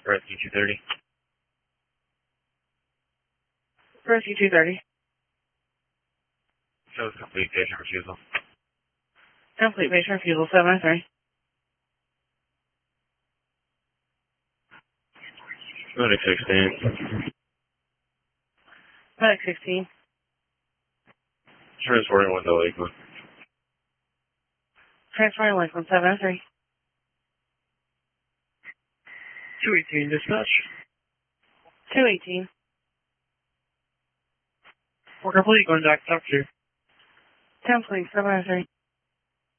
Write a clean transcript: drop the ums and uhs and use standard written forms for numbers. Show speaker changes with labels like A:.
A: Rescue 230.
B: Rescue 230.
A: Shows complete patient refusal.
B: Complete patient refusal 703.
A: Medic 16.
B: Medic 16.
A: Transporting one to Lakeland.
B: Transferring Lakeland 703.
A: 218 dispatch.
B: 218.
A: We're complete. Going back to doctor.
B: Complete 703.